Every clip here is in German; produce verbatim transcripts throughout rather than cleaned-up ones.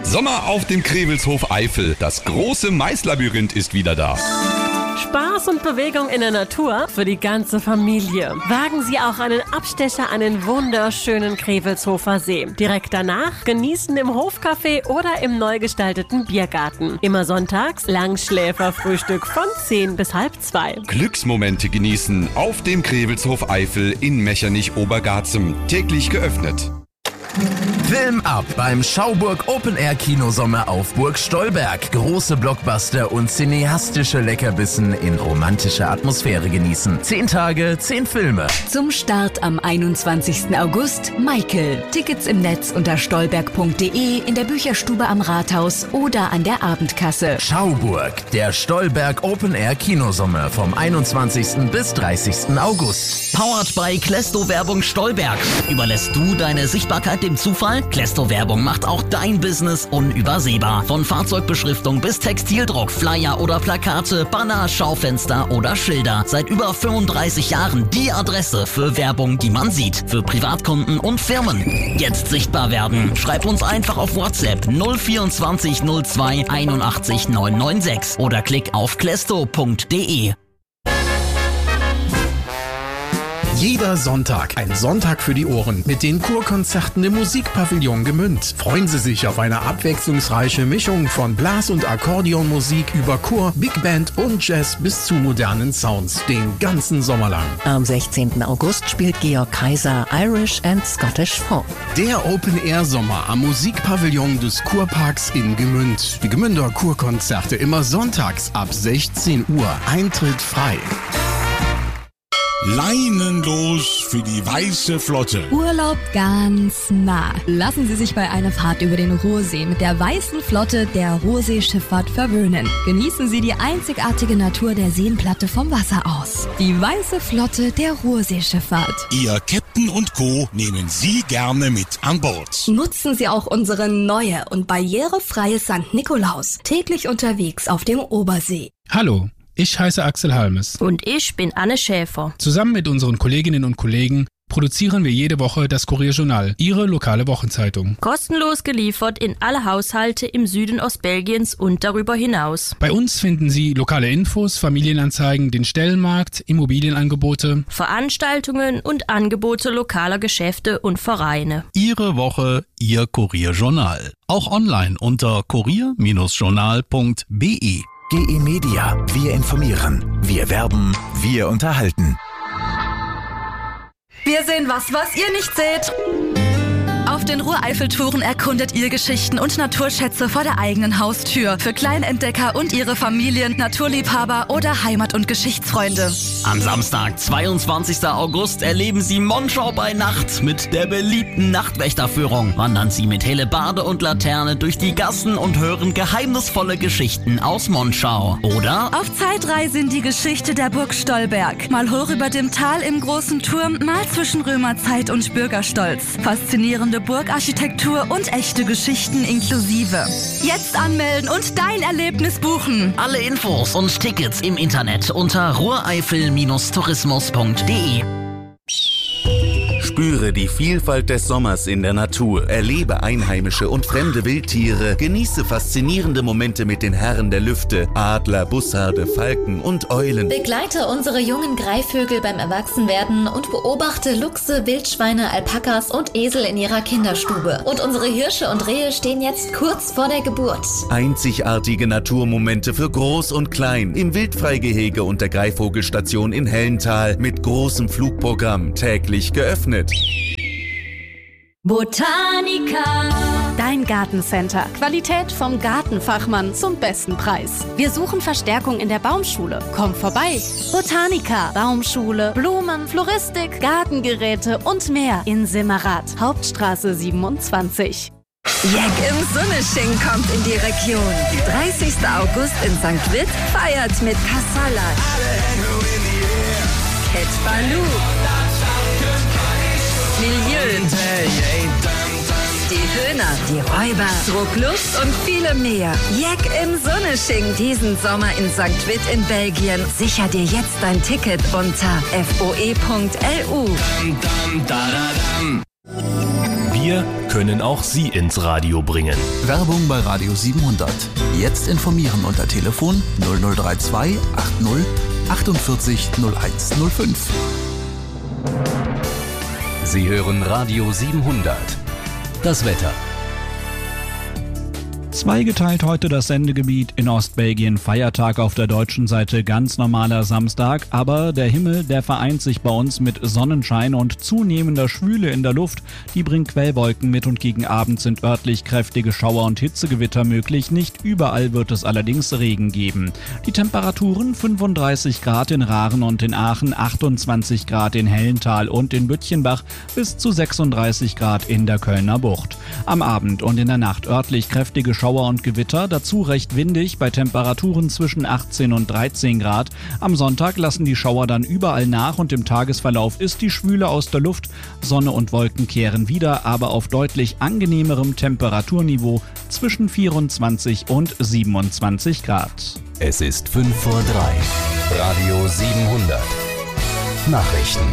Sommer auf dem Krewelshof Eifel. Das große Maislabyrinth ist wieder da. Spaß und Bewegung in der Natur für die ganze Familie. Wagen Sie auch einen Abstecher an den wunderschönen Krewelshofer See. Direkt danach genießen im Hofcafé oder im neu gestalteten Biergarten. Immer sonntags Langschläferfrühstück von zehn bis halb zwei. Glücksmomente genießen auf dem Krewelshof Eifel in Mechernich-Obergarzem. Täglich geöffnet. Film ab beim Schauburg Open Air Kinosommer auf Burg Stolberg. Große Blockbuster und cineastische Leckerbissen in romantischer Atmosphäre genießen. Zehn Tage, zehn Filme. Zum Start am einundzwanzigsten August Michael. Tickets im Netz unter stolberg punkt de, in der Bücherstube am Rathaus oder an der Abendkasse. Schauburg, der Stolberg Open Air Kinosommer vom einundzwanzigsten bis dreißigsten August. Powered by Klesto Werbung Stolberg. Überlässt du deine Sichtbarkeit dem Zufall? Klesto Werbung macht auch dein Business unübersehbar. Von Fahrzeugbeschriftung bis Textildruck, Flyer oder Plakate, Banner, Schaufenster oder Schilder. Seit über fünfunddreißig Jahren die Adresse für Werbung, die man sieht. Für Privatkunden und Firmen. Jetzt sichtbar werden. Schreib uns einfach auf WhatsApp null vierundzwanzig null zwei einundachtzig neunhundertsechsundneunzig oder klick auf klesto punkt de. Jeder Sonntag, ein Sonntag für die Ohren mit den Kurkonzerten im Musikpavillon Gmünd. Freuen Sie sich auf eine abwechslungsreiche Mischung von Blas- und Akkordeonmusik über Chor, Big Band und Jazz bis zu modernen Sounds, den ganzen Sommer lang. Am sechzehnten August spielt Georg Kaiser Irish and Scottish Folk. Der Open-Air-Sommer am Musikpavillon des Kurparks in Gmünd. Die Gmünder Kurkonzerte immer sonntags ab sechzehn Uhr. Eintritt frei. Leinenlos für die Weiße Flotte. Urlaub ganz nah. Lassen Sie sich bei einer Fahrt über den Ruhrsee mit der Weißen Flotte der Ruhrseeschifffahrt verwöhnen. Genießen Sie die einzigartige Natur der Seenplatte vom Wasser aus. Die Weiße Flotte der Ruhrseeschifffahrt. Ihr Captain und Co. nehmen Sie gerne mit an Bord. Nutzen Sie auch unsere neue und barrierefreie Sankt Nikolaus. Täglich unterwegs auf dem Obersee. Hallo. Ich heiße Axel Halmes. Und ich bin Anne Schäfer. Zusammen mit unseren Kolleginnen und Kollegen produzieren wir jede Woche das Kurierjournal, Ihre lokale Wochenzeitung. Kostenlos geliefert in alle Haushalte im Süden Ostbelgiens und darüber hinaus. Bei uns finden Sie lokale Infos, Familienanzeigen, den Stellenmarkt, Immobilienangebote, Veranstaltungen und Angebote lokaler Geschäfte und Vereine. Ihre Woche, Ihr Kurierjournal. Auch online unter kurier Journal punkt be. G E Media. Wir informieren. Wir werben. Wir unterhalten. Wir sehen was, was ihr nicht seht. Auf den Ruhr-Eifel-Touren erkundet ihr Geschichten und Naturschätze vor der eigenen Haustür. Für Kleinentdecker und ihre Familien, Naturliebhaber oder Heimat- und Geschichtsfreunde. Am Samstag, zweiundzwanzigsten August, erleben Sie Monschau bei Nacht mit der beliebten Nachtwächterführung. Wandern Sie mit Hellebarde und Laterne durch die Gassen und hören geheimnisvolle Geschichten aus Monschau. Oder auf Zeitreise in die Geschichte der Burg Stolberg. Mal hoch über dem Tal im großen Turm, mal zwischen Römerzeit und Bürgerstolz. Faszinierende Burgarchitektur und echte Geschichten inklusive. Jetzt anmelden und dein Erlebnis buchen. Alle Infos und Tickets im Internet unter ruhreifel Tourismus punkt de. Spüre die Vielfalt des Sommers in der Natur, erlebe einheimische und fremde Wildtiere, genieße faszinierende Momente mit den Herren der Lüfte, Adler, Bussarde, Falken und Eulen. Begleite unsere jungen Greifvögel beim Erwachsenwerden und beobachte Luchse, Wildschweine, Alpakas und Esel in ihrer Kinderstube. Und unsere Hirsche und Rehe stehen jetzt kurz vor der Geburt. Einzigartige Naturmomente für Groß und Klein im Wildfreigehege und der Greifvogelstation in Hellental mit großem Flugprogramm, täglich geöffnet. Botanica. Dein Gartencenter. Qualität vom Gartenfachmann zum besten Preis. Wir suchen Verstärkung in der Baumschule. Komm vorbei. Botanica. Baumschule, Blumen, Floristik, Gartengeräte und mehr in Simmerath. Hauptstraße siebenundzwanzig. Jack im Sonnesching kommt in die Region. dreißigsten August in Sankt Vith feiert mit Kassala, Cat Baloo, Milieu, die Höhner, die Räuber, Druckluft und viele mehr. Jack im Sonnesching diesen Sommer in Sankt Vith in Belgien. Sicher dir jetzt dein Ticket unter f o e punkt l u. Wir können auch Sie ins Radio bringen. Werbung bei Radio siebenhundert. Jetzt informieren unter Telefon null null drei zwei achtzig achtundvierzig null eins null fünf. Sie hören Radio siebenhundert. Das Wetter. Zweigeteilt heute das Sendegebiet, in Ostbelgien Feiertag auf der deutschen Seite, ganz normaler Samstag, aber der Himmel, der vereint sich bei uns mit Sonnenschein und zunehmender Schwüle in der Luft, die bringt Quellwolken mit und gegen Abend sind örtlich kräftige Schauer und Hitzegewitter möglich, nicht überall wird es allerdings Regen geben. Die Temperaturen fünfunddreißig Grad in Raren und in Aachen, achtundzwanzig Grad in Hellental und in Bütchenbach, bis zu sechsunddreißig Grad in der Kölner Bucht. Am Abend und in der Nacht örtlich kräftige Schauer Schauer und Gewitter, dazu recht windig bei Temperaturen zwischen achtzehn und dreizehn Grad. Am Sonntag lassen die Schauer dann überall nach und im Tagesverlauf ist die Schwüle aus der Luft. Sonne und Wolken kehren wieder, aber auf deutlich angenehmerem Temperaturniveau zwischen vierundzwanzig und siebenundzwanzig Grad. Es ist fünf vor drei. Radio siebenhundert. Nachrichten.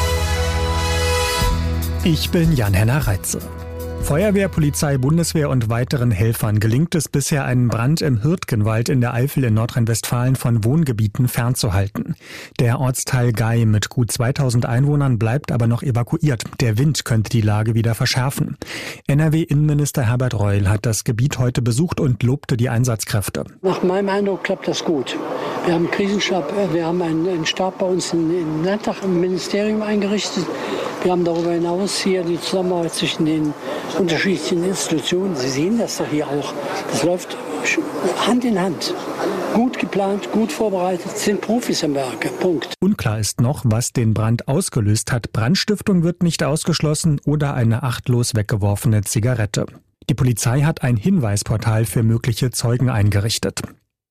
Ich bin Jan-Henner Reitze. Feuerwehr, Polizei, Bundeswehr und weiteren Helfern gelingt es bisher, einen Brand im Hürtgenwald in der Eifel in Nordrhein-Westfalen von Wohngebieten fernzuhalten. Der Ortsteil Gei mit gut zweitausend Einwohnern bleibt aber noch evakuiert. Der Wind könnte die Lage wieder verschärfen. N R W-Innenminister Herbert Reul hat das Gebiet heute besucht und lobte die Einsatzkräfte. Nach meinem Eindruck klappt das gut. Wir haben einen Krisenstab, wir haben einen Stab bei uns im Landtag, im Ministerium eingerichtet. Wir haben darüber hinaus hier die Zusammenarbeit zwischen den unterschiedlichen Institutionen. Sie sehen das doch hier auch. Das läuft Hand in Hand. Gut geplant, gut vorbereitet, sind Profis am Werke. Punkt. Unklar ist noch, was den Brand ausgelöst hat. Brandstiftung wird nicht ausgeschlossen oder eine achtlos weggeworfene Zigarette. Die Polizei hat ein Hinweisportal für mögliche Zeugen eingerichtet.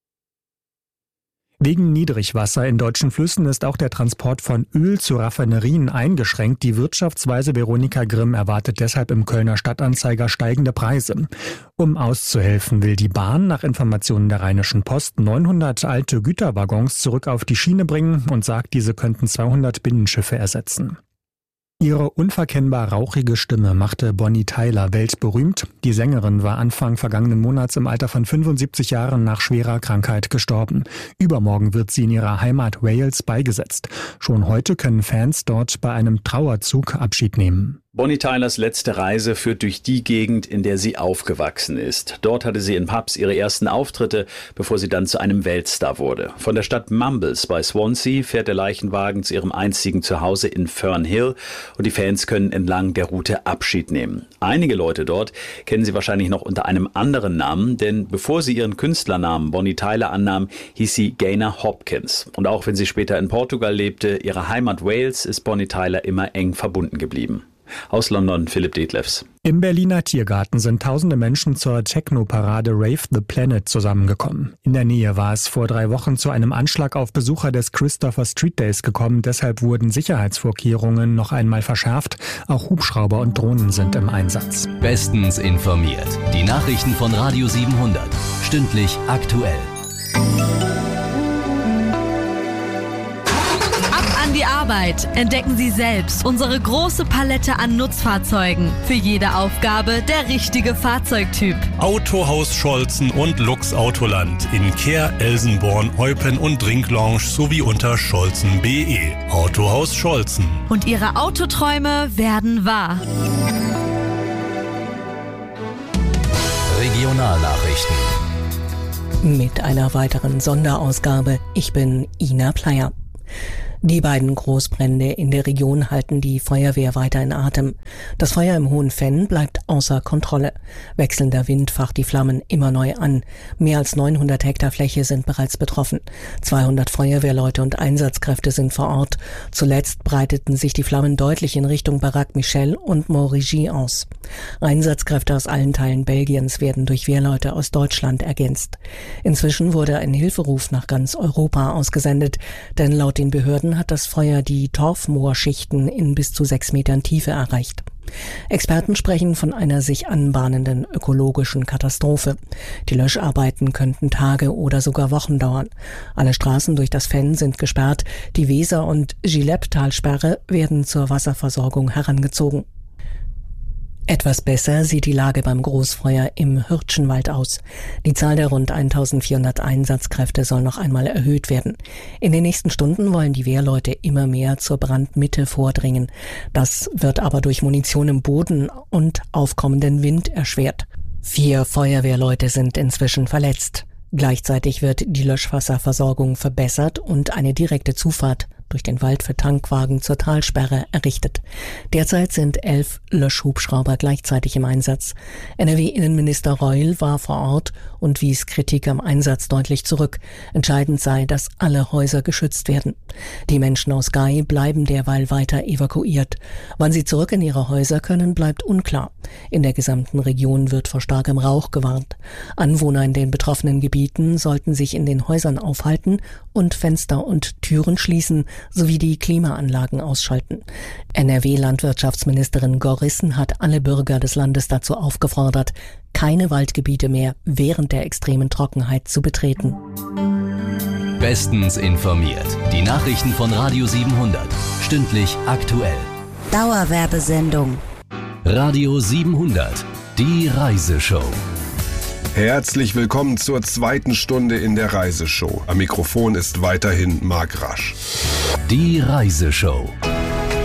Wegen Niedrigwasser in deutschen Flüssen ist auch der Transport von Öl zu Raffinerien eingeschränkt. Die Wirtschaftsweise Veronika Grimm erwartet deshalb im Kölner Stadtanzeiger steigende Preise. Um auszuhelfen, will die Bahn nach Informationen der Rheinischen Post neunhundert alte Güterwaggons zurück auf die Schiene bringen und sagt, diese könnten zweihundert Binnenschiffe ersetzen. Ihre unverkennbar rauchige Stimme machte Bonnie Tyler weltberühmt. Die Sängerin war Anfang vergangenen Monats im Alter von fünfundsiebzig Jahren nach schwerer Krankheit gestorben. Übermorgen wird sie in ihrer Heimat Wales beigesetzt. Schon heute können Fans dort bei einem Trauerzug Abschied nehmen. Bonnie Tylers letzte Reise führt durch die Gegend, in der sie aufgewachsen ist. Dort hatte sie in Pubs ihre ersten Auftritte, bevor sie dann zu einem Weltstar wurde. Von der Stadt Mumbles bei Swansea fährt der Leichenwagen zu ihrem einstigen Zuhause in Fernhill und die Fans können entlang der Route Abschied nehmen. Einige Leute dort kennen sie wahrscheinlich noch unter einem anderen Namen, denn bevor sie ihren Künstlernamen Bonnie Tyler annahm, hieß sie Gaynor Hopkins. Und auch wenn sie später in Portugal lebte, ihrer Heimat Wales, ist Bonnie Tyler immer eng verbunden geblieben. Aus London, Philipp Detlefs. Im Berliner Tiergarten sind tausende Menschen zur Techno-Parade Rave the Planet zusammengekommen. In der Nähe war es vor drei Wochen zu einem Anschlag auf Besucher des Christopher Street Days gekommen. Deshalb wurden Sicherheitsvorkehrungen noch einmal verschärft. Auch Hubschrauber und Drohnen sind im Einsatz. Bestens informiert. Die Nachrichten von Radio siebenhundert. Stündlich aktuell. Die Arbeit. Entdecken Sie selbst unsere große Palette an Nutzfahrzeugen. Für jede Aufgabe der richtige Fahrzeugtyp. Autohaus Scholzen und Lux Autoland in Kehr, Elsenborn, Eupen und Drinklounge sowie unter scholzen punkt de. Autohaus Scholzen. Und Ihre Autoträume werden wahr. Regionalnachrichten. Mit einer weiteren Sonderausgabe. Ich bin Ina Pleier. Die beiden Großbrände in der Region halten die Feuerwehr weiter in Atem. Das Feuer im Hohen Venn bleibt außer Kontrolle. Wechselnder Wind facht die Flammen immer neu an. Mehr als neunhundert Hektar Fläche sind bereits betroffen. zweihundert Feuerwehrleute und Einsatzkräfte sind vor Ort. Zuletzt breiteten sich die Flammen deutlich in Richtung Baraque Michel und Montrigny aus. Einsatzkräfte aus allen Teilen Belgiens werden durch Wehrleute aus Deutschland ergänzt. Inzwischen wurde ein Hilferuf nach ganz Europa ausgesendet, denn laut den Behörden hat das Feuer die Torfmoorschichten in bis zu sechs Metern Tiefe erreicht. Experten sprechen von einer sich anbahnenden ökologischen Katastrophe. Die Löscharbeiten könnten Tage oder sogar Wochen dauern. Alle Straßen durch das Venn sind gesperrt. Die Weser- und Gilepp-Talsperre werden zur Wasserversorgung herangezogen. Etwas besser sieht die Lage beim Großfeuer im Hirtschenwald aus. Die Zahl der rund eintausendvierhundert Einsatzkräfte soll noch einmal erhöht werden. In den nächsten Stunden wollen die Wehrleute immer mehr zur Brandmitte vordringen. Das wird aber durch Munition im Boden und aufkommenden Wind erschwert. Vier Feuerwehrleute sind inzwischen verletzt. Gleichzeitig wird die Löschwasserversorgung verbessert und eine direkte Zufahrt durch den Wald für Tankwagen zur Talsperre errichtet. Derzeit sind elf Löschhubschrauber gleichzeitig im Einsatz. N R W-Innenminister Reul war vor Ort und wies Kritik am Einsatz deutlich zurück. Entscheidend sei, dass alle Häuser geschützt werden. Die Menschen aus Gay bleiben derweil weiter evakuiert. Wann sie zurück in ihre Häuser können, bleibt unklar. In der gesamten Region wird vor starkem Rauch gewarnt. Anwohner in den betroffenen Gebieten sollten sich in den Häusern aufhalten und Fenster und Türen schließen, sowie die Klimaanlagen ausschalten. N R W-Landwirtschaftsministerin Gorissen hat alle Bürger des Landes dazu aufgefordert, keine Waldgebiete mehr während der extremen Trockenheit zu betreten. Bestens informiert. Die Nachrichten von Radio siebenhundert. Stündlich aktuell. Dauerwerbesendung. Radio siebenhundert. Die Reiseshow. Herzlich willkommen zur zweiten Stunde in der Reiseshow. Am Mikrofon ist weiterhin Marc Rasch. Die Reiseshow.